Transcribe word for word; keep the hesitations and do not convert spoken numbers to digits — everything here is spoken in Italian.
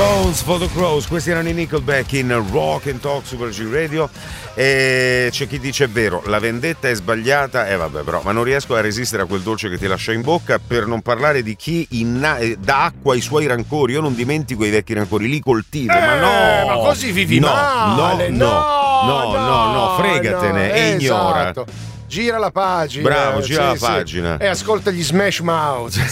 Bones for the Crows, questi erano i Nickelback in Rock and Talk Super G Radio. E c'è chi dice è vero, la vendetta è sbagliata, e eh vabbè, però, ma non riesco a resistere a quel dolce che ti lascia in bocca, per non parlare di chi inna- dà acqua ai suoi rancori. Io non dimentico i vecchi rancori, li coltivo, eh, ma no, ma così vivi no, male, no, no, no, no, no, no, fregatene no, e ignora. Esatto. Gira la pagina. Bravo, gira sì, la sì. pagina. E ascolta gli Smash Mouth.